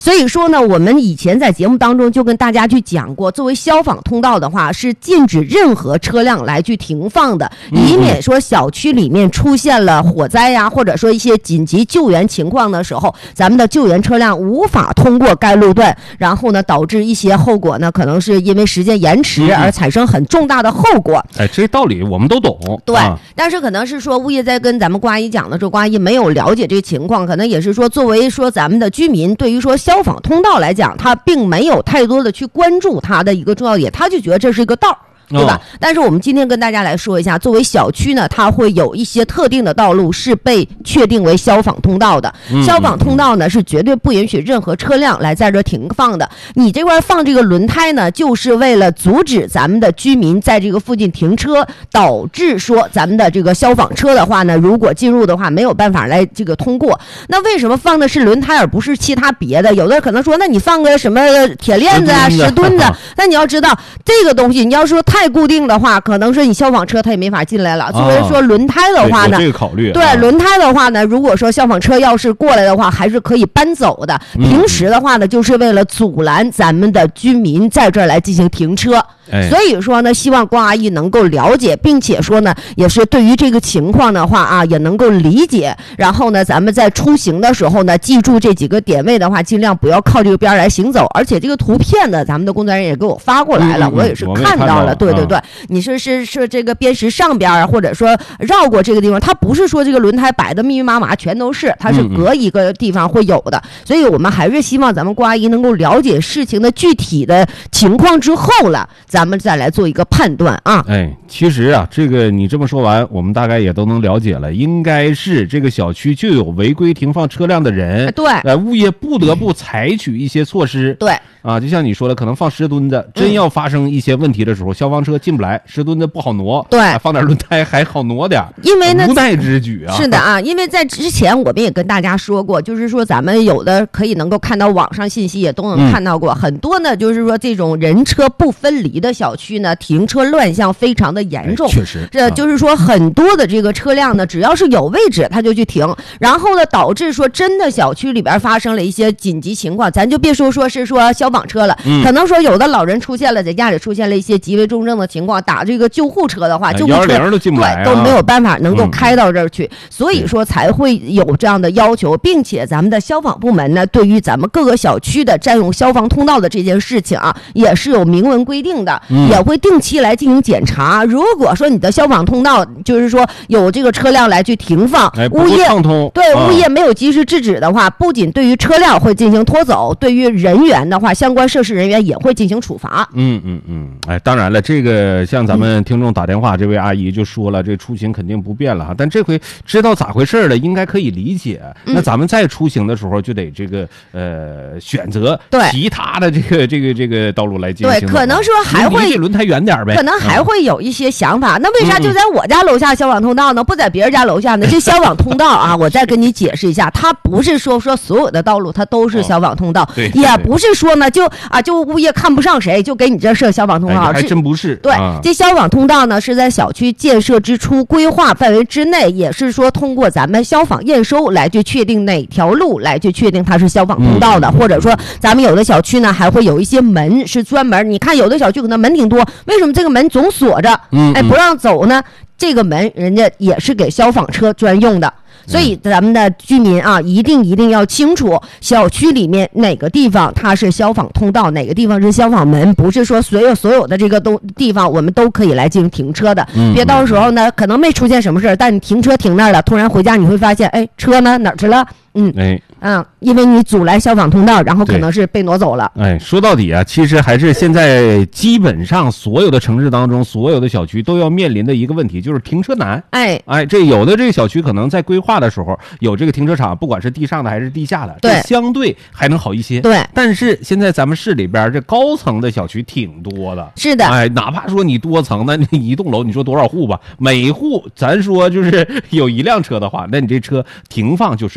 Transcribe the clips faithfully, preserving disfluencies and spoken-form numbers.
所以说呢，我们以前在节目当中就跟大家去讲过，作为消防通道的话，是禁止任何车辆来去停放的，以免说小区里面出现了火灾呀，或者说一些紧急救援情况的时候，咱们的救援车辆无法通过该路段，然后呢，导致一些后果呢，可能是因为时间延迟而产生很重大的后果。 哎，这道理我们都懂。 对， 啊、 但是可能是说物业在跟咱们郭阿姨讲的时候，郭阿姨没有了解这个情况，可能也是说作为说咱们的居民，对于说消防通道来讲，他并没有太多的去关注它的一个重要点，他就觉得这是一个道，对吧？哦、但是我们今天跟大家来说一下，作为小区呢，它会有一些特定的道路是被确定为消防通道的。嗯、消防通道呢是绝对不允许任何车辆来在这停放的。你这块放这个轮胎呢，就是为了阻止咱们的居民在这个附近停车，导致说咱们的这个消防车的话呢，如果进入的话没有办法来这个通过。那为什么放的是轮胎而不是其他别的？有的可能说，那你放个什么铁链子啊、石墩子，那你要知道这个东西，你要说太固定的话，可能说你消防车它也没法进来了。作为说轮胎的话呢， 这个考虑、啊、 对轮胎的话呢，如果说消防车要是过来的话，还是可以搬走的。平时的话呢，就是为了阻拦咱们的居民在这儿来进行停车。 哎、 所以说呢，希望郭阿姨能够了解，并且说呢，也是对于这个情况的话啊，也能够理解。然后呢，咱们在出行的时候呢，记住这几个点位的话，尽量不要靠这个边来行走。而且这个图片呢，咱们的工作人员也给我发过来了，嗯、我也是看到了。对对对，啊、你是是是这个边石上边啊，或者说绕过这个地方，它不是说这个轮胎摆的密密麻麻全都是，它是隔一个地方会有的。嗯、所以我们还是希望咱们郭阿姨能够了解事情的具体的情况之后了，咱们再来做一个判断啊。 哎，其实啊，这个你这么说完，我们大概也都能了解了，应该是这个小区就有违规停放车辆的人， 对， 呃，物业不得不采取一些措施， 对。 啊，就像你说的，可能放石墩子，真要发生一些问题的时候，嗯、消防车进不来，石墩子不好挪， 对、 啊，放点轮胎还好挪点， 因为呢， 无奈之举啊。 是的啊，因为在之前我们也跟大家说过，就是说咱们有的可以能够看到网上信息，也都能看到过、嗯、很多呢，就是说这种人车不分离的小区呢，停车乱象非常的严重， 哎、确实， 这就是说很多的这个车辆呢，只要是有位置，它就去停，然后呢，导致说真的小区里边发生了一些紧急情况，咱就别说说是说消防车了，嗯。可能说有的老人出现了，在家里出现了一些极为重症的情况，打这个救护车的话，救护车都进不来、啊、 对都没有办法能够开到这儿去、嗯，所以说才会有这样的要求，并且咱们的消防部门呢，对于咱们各个小区的占用消防通道的这件事情啊，也是有明文规定的，嗯、也会定期来进行检查。如果说你的消防通道就是说有这个车辆来去停放， 哎、 物业畅通对、 啊、 物业没有及时制止的话，不仅对于车辆会进行拖走，对于人员的话，相关涉事人员也会进行处罚。 嗯嗯嗯，哎，当然了，这个像咱们听众打电话，嗯、这位阿姨就说了，这出行肯定不便了哈，但这回知道咋回事了，应该可以理解。嗯、那咱们再出行的时候，就得这个呃选择其他的这个这个这个道路来进行。 对，可能说还会离这轮胎远点呗， 可能还会有一些想法。嗯、那为啥就在我家楼下消防通道呢？不在别人家楼下呢？这消防通道啊，我再跟你解释一下，它不是说说所有的道路它都是消防通道， 哦、对对对也不是说呢就啊就物业看不上谁就给你这设消防通道， 哎、还真不是。 对、 啊， 这消防通道呢是在小区建设之初规划范围之内，也是说通过咱们消防验收来去确定哪条路来去确定它是消防通道的，嗯、或者说咱们有的小区呢还会有一些门是专门，你看有的小区可能门挺多，为什么这个门总锁着， 嗯、 哎不让走呢？这个门人家也是给消防车专用的。所以咱们的居民啊，一定一定要清楚小区里面哪个地方它是消防通道，哪个地方是消防门，不是说所有所有的这个东地方我们都可以来进行停车的。嗯、别到时候呢，可能没出现什么事，但你停车停那儿了，突然回家你会发现，哎，车呢哪儿去了？嗯， 哎， 嗯，因为你阻拦消防通道，然后可能是被挪走了。 哎，说到底啊，其实还是现在基本上所有的城市当中，所有的小区都要面临的一个问题，就是停车难。 哎， 哎，这有的这个小区可能在规划的时候有这个停车场，不管是地上的还是地下的， 对， 相对还能好一些。 对， 但是现在咱们市里边这高层的小区挺多的。 是的， 哎，哪怕说你多层，那你一栋楼你说多少户吧，每户咱说就是有一辆车的话，那你这车停放就是个问题。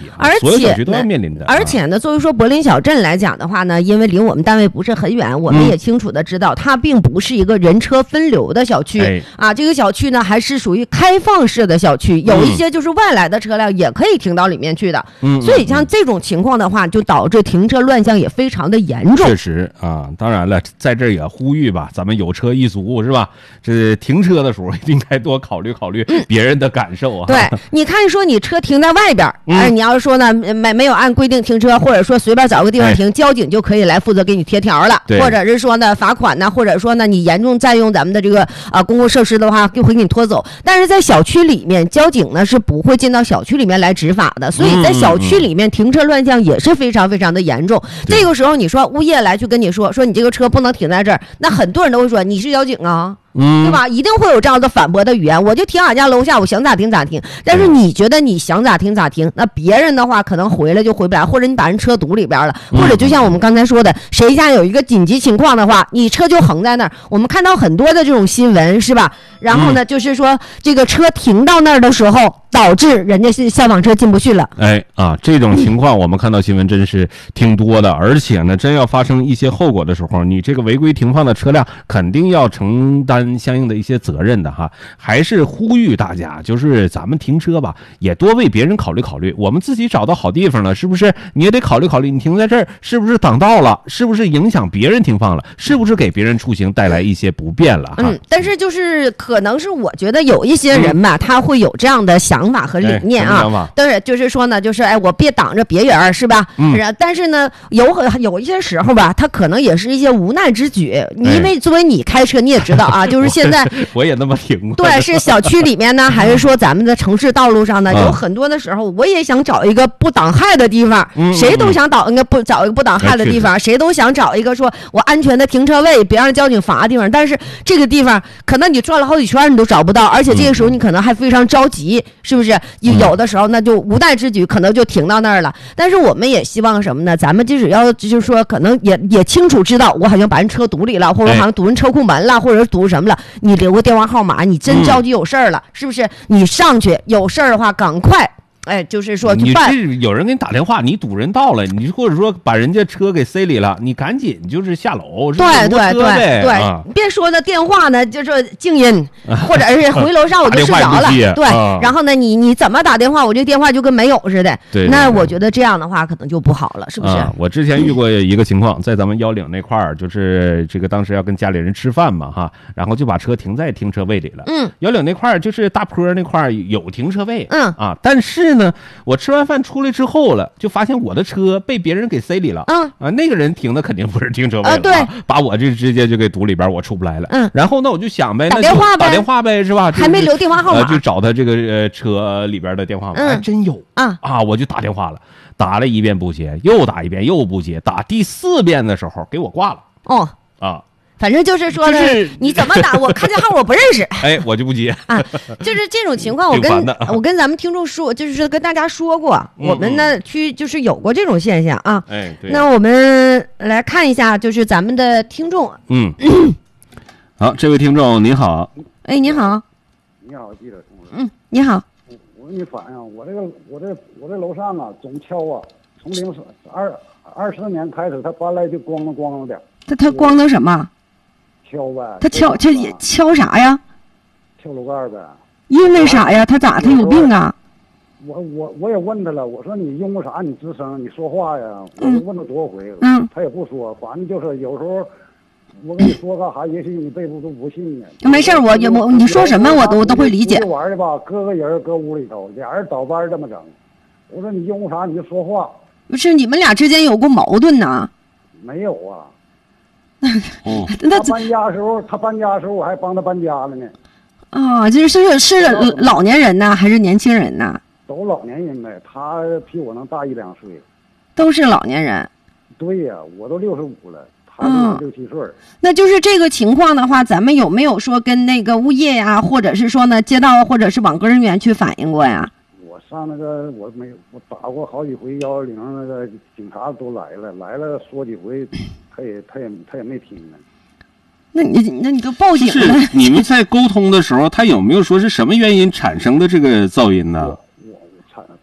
啊， 而且所有小区都要面临的。 而且呢，作为说柏林小镇来讲的话呢，因为离我们单位不是很远，我们也清楚的知道，它并不是一个人车分流的小区、 哎、 啊，这个小区呢还是属于开放式的小区，有一些就是外来的车辆也可以停到里面去的。嗯，所以像这种情况的话，就导致停车乱象也非常的严重。 确实啊，当然了，在这儿也呼吁吧，咱们有车一族是吧？这停车的时候应该多考虑考虑别人的感受啊。 对，你看说你车停在外边，哎、嗯，你要是说呢没没有按规定停车，或者说随便找个地方停，哎、交警就可以来负责给你贴条了，或者是说呢罚款呢，或者说呢你严重占用咱们的这个啊公共设施的话，就会给你拖走。但是在小区里面，交警呢是不会进到小区里面来执法的，所以在小区里面停车乱象也是非常非常的严重。嗯、这个时候你说物业来去跟你说说你这个车不能停在这儿，那很多人都会说你是交警啊。嗯，对吧？一定会有这样的反驳的语言。我就停俺家楼下，我想咋停咋停。但是你觉得你想咋停咋停，那别人的话可能回来就回不来，或者你把人车堵里边了，或者就像我们刚才说的，谁家有一个紧急情况的话，你车就横在那儿。我们看到很多的这种新闻，是吧？然后呢，就是说这个车停到那儿的时候，导致人家是消防车进不去了。 哎啊，这种情况我们看到新闻真是挺多的，而且呢，真要发生一些后果的时候，你这个违规停放的车辆肯定要承担相应的一些责任的哈。还是呼吁大家，就是咱们停车吧，也多为别人考虑考虑。我们自己找到好地方了，是不是你也得考虑考虑，你停在这儿是不是挡道了，是不是影响别人停放了，是不是给别人出行带来一些不便了哈。 嗯，但是就是可能是我觉得有一些人吧、嗯、他会有这样的想法和理念啊，哎、但是就是说呢，就是哎我别挡着别人是吧、嗯、但是呢有有一些时候吧，他可能也是一些无奈之举，因为作为你开车你也知道啊、哎、就是现在我也那么停过， 对，是小区里面呢还是说咱们的城市道路上呢、嗯、有很多的时候我也想找一个不挡害的地方、嗯、谁都想找一个不找一个不挡害的地方、哎、谁都想找一个说我安全的停车位别让交警罚的地方，但是这个地方可能你转了好几圈你都找不到，而且这个时候你可能还非常着急，是不是？有的时候那就无奈之举可能就停到那儿了。但是我们也希望什么呢？咱们即使要就是说可能也也清楚知道我好像把人车堵里了，或者好像堵人车库门了，或者是堵什么了，你留个电话号码，你真着急有事儿了、嗯、是不是？你上去有事儿的话赶快哎，就是说你是有人给你打电话，你堵人道了，你或者说把人家车给塞里了，你赶紧就是下楼， 对对对对、啊，别说那电话呢，就是静音，或者是回楼上我就睡着了，对、啊，然后呢，你你怎么打电话，我这电话就跟没有似的， 对， 那我觉得这样的话可能就不好了，是不是？ 啊、我之前遇过一个情况，在咱们幺岭那块儿，就是这个当时要跟家里人吃饭嘛哈，然后就把车停在停车位里了，嗯，幺岭那块儿就是大坡那块儿有停车位，嗯啊，但是呢，我吃完饭出来之后了，就发现我的车被别人给塞里了。嗯啊，那个人停的肯定不是停车位了、啊， 对， 把我这直接就给堵里边，我出不来了。 嗯， 然后呢，我就想呗， 打电话呗， 打电话呗，是吧？ 还没留电话号码， 呃、就找他这个呃车里边的电话号码， 嗯、 还真有啊啊！我就打电话了，打了一遍不接，又打一遍又不接，打第四遍的时候给我挂了。 哦啊。反正就是说呢， 就是你怎么打我看这号我不认识， 哎，我就不接啊。就是这种情况，我跟我跟咱们听众说，就是说跟大家说过，嗯、我们呢去就是有过这种现象啊。 哎，对。 那我们来看一下，就是咱们的听众， 嗯，好，这位听众你好， 哎，你好， 你好，记者同志， 嗯，你好， 我我给你反映，我这个我这我这楼上啊总敲啊，从零十二二十年开始，他搬来就咣当咣当的。 他他咣当什么？ 敲呗， 他敲敲敲啥呀？ 敲楼盖呗。 因为啥呀？他咋？他有病啊？ 我我我也问他了，我说你因为啥你吱声，你说话呀？我就问他多少回， 嗯， 他也不说，反正就是有时候我跟你说干啥，也许你背部都不信呢。 没事，我我你说什么我都我都会理解。 玩的吧，搁个人搁屋里头，俩人倒班这么整。我说你因为啥你就说话？ 不是你们俩之间有过矛盾呢？ 没有啊。 嗯， 他搬家的时候，他搬家的时候我还帮他搬家了呢。 啊，这是是老年人呢，还是年轻人呢？ 都老年人呗，他比我能大一两岁。 都是老年人。 对呀、啊，我都六十五了，他六七岁、嗯。 那就是这个情况的话，咱们有没有说跟那个物业呀，或者是说呢街道或者是网格人员去反映过呀？ 我上那个我没我打过好几回幺幺零，那个警察都来了，来了说几回。他也他也他也没听呢。 那你那你就报警了。 是你们在沟通的时候，他有没有说是什么原因产生的这个噪音呢？ 我我产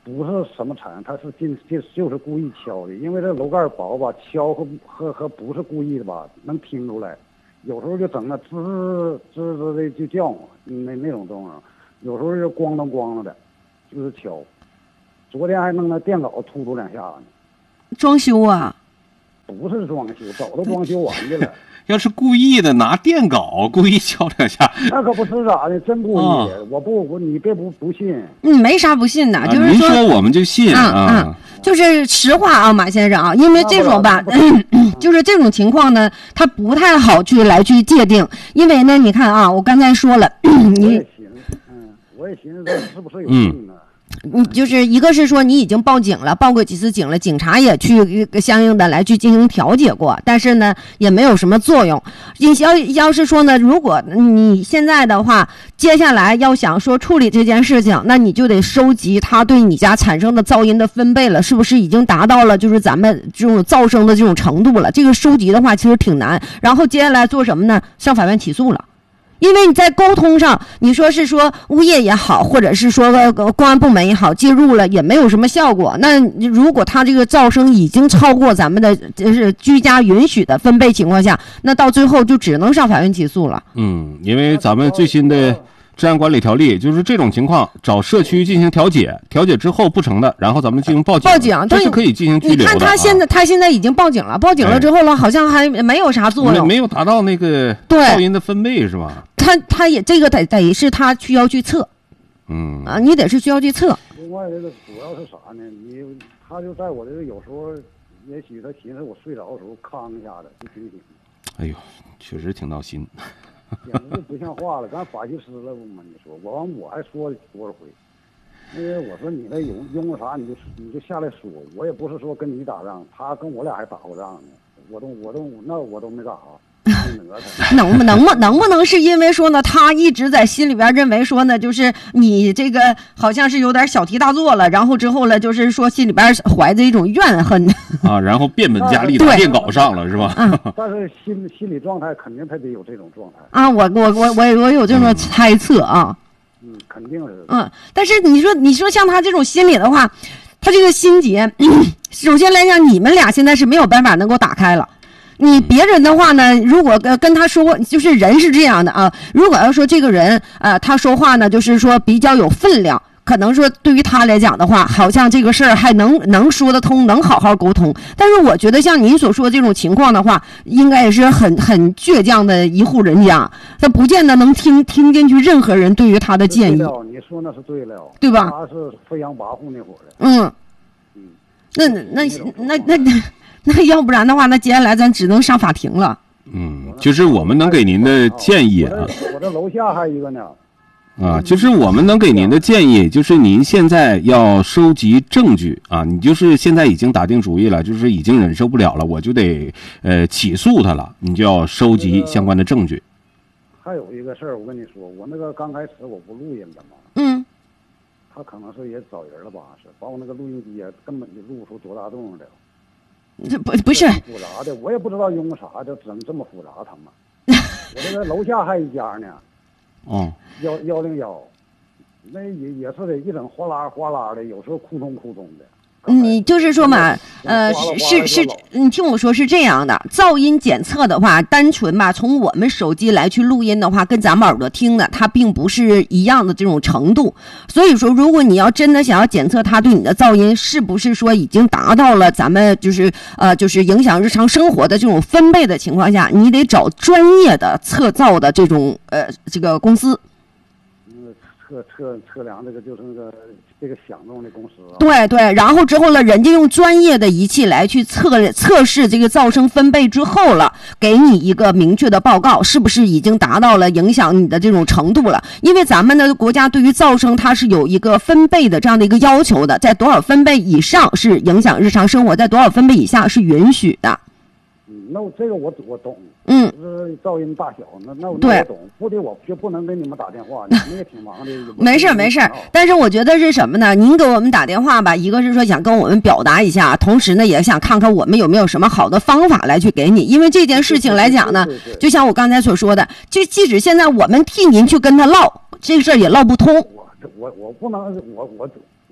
不是什么产，他是进就就是故意敲的，因为这楼盖薄吧，敲和和和不是故意的吧，能听出来。有时候就整个吱吱吱的就叫那那种动静，有时候就咣当咣当的，就是敲。昨天还弄那电镐突突两下呢。 装修啊？ 不是装修，早都装修完去了。 要是故意的拿电镐故意敲两下， 那可不是咋的，真故意。哦、我不，我你别不不信。 嗯，没啥不信的， 啊、 就是说， 您说我们就信啊啊，就是实话啊，马先生啊，因为这种吧，就是这种情况呢，它不太好去来去界定，因为呢，你看啊，我刚才说了，你， 我也寻思，嗯，我也寻思这是不是有病呢？ 嗯你就是一个是说你已经报警了，报过几次警了，警察也去相应的来去进行调解过，但是呢也没有什么作用。你要要是说呢，如果你现在的话，接下来要想说处理这件事情，那你就得收集它对你家产生的噪音的分贝了，是不是已经达到了就是咱们这种噪声的这种程度了？这个收集的话其实挺难。然后接下来做什么呢？上法院起诉了。因为你在沟通上，你说是说物业也好，或者是说公安部门也好，介入了也没有什么效果。那如果他这个噪声已经超过咱们的就是居家允许的分贝情况下，那到最后就只能上法院起诉了。 嗯，因为咱们最新的治安管理条例就是这种情况，找社区进行调解，调解之后不成的，然后咱们进行报警， 报警这是可以进行拘留的。 你看他现在， 啊、 他现在已经报警了，报警了之后了，哎、好像还没有啥作用， 没有达到那个噪音的分贝是吧？ 他他也这个得得是他需要去测， 嗯啊，你得是需要去测。 另外这个主要是啥呢？你他就在我这个有时候，也许他寻思我睡着的时候康一下子就惊醒。 哎呦，确实挺闹心。 简直不像话了，咱法西斯了不嘛？你说我完我还说了多少回？那个我说你那有用过啥你就你就下来说，我也不是说跟你打仗，他跟我俩还打过仗呢，我都我都那我都没干啥。 能不能不能不能是因为说呢，他一直在心里边认为说呢，就是你这个好像是有点小题大做了，然后之后呢，就是说心里边怀着一种怨恨啊，然后变本加厉的电镐上了是吧？ 嗯， 但是心心理状态肯定他得有这种状态啊，我我我我我有这种猜测啊， 嗯，肯定是， 嗯，但是你说你说像他这种心理的话，他这个心结，首先来讲，你们俩现在是没有办法能够打开了。你别人的话呢，如果跟他说，就是人是这样的啊，如果要说这个人呃他说话呢，就是说比较有分量，可能说对于他来讲的话，好像这个事儿还能能说得通，能好好沟通。但是我觉得像您所说的这种情况的话，应该也是很很倔强的一户人家，他不见得能听听进去任何人对于他的建议。 你说那是对了， 对吧？ 他是飞扬跋扈那会儿的。 嗯嗯，那那那那那。那要不然的话，那接下来咱只能上法庭了。 嗯，就是我们能给您的建议啊。 我这楼下还一个呢。 啊，就是我们能给您的建议，就是您现在要收集证据啊，你就是现在已经打定主意了，就是已经忍受不了了，我就得呃起诉他了，你就要收集相关的证据。 还有一个事儿，我跟你说，我那个刚开始我不录音的嘛。 嗯。 他可能是也找人了吧，是把我那个录音机啊，根本就录不出多大动静来。 这不不是复杂的，我也不知道用啥，就整这么复杂他们。我这个楼下还一家呢， 哦， 幺幺零幺，那也也是得一整哗啦哗啦的，有时候哭咚哭咚的。 你就是说嘛，呃，是是是，你听我说是这样的，噪音检测的话，单纯吧，从我们手机来去录音的话，跟咱们耳朵听的，它并不是一样的这种程度。所以说，如果你要真的想要检测它对你的噪音是不是说已经达到了咱们就是呃就是影响日常生活的这种分贝的情况下，你得找专业的测噪的这种呃这个公司。 嗯，测测测量这个就是那个。这个响动的公司、啊、 对对，然后之后了，人家用专业的仪器来去测测试这个噪声分贝之后了，给你一个明确的报告，是不是已经达到了影响你的这种程度了？因为咱们的国家对于噪声它是有一个分贝的这样的一个要求的，在多少分贝以上是影响日常生活，在多少分贝以下是允许的。 嗯，那我这个我我懂。 嗯， 就是噪音大小，那那我对懂，不得我就不能给你们打电话，你们也挺忙的。 没事没事，但是我觉得是什么呢？您给我们打电话吧，一个是说想跟我们表达一下，同时呢也想看看我们有没有什么好的方法来去给你，因为这件事情来讲呢，就像我刚才所说的，就即使现在我们替您去跟他唠，这个事儿也唠不通。 我我我不能，我我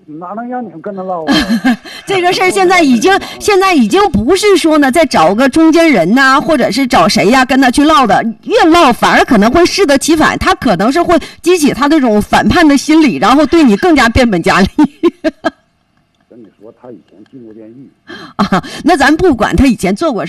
哪能让你们跟他唠啊？ 这个事儿现在已经现在已经不是说呢，再找个中间人呐、或者是找谁呀、跟他去唠的，越唠反而可能会适得其反，他可能是会激起他这种反叛的心理，然后对你更加变本加厉。 跟你说，他以前进过监狱。 啊，那咱不管他以前做过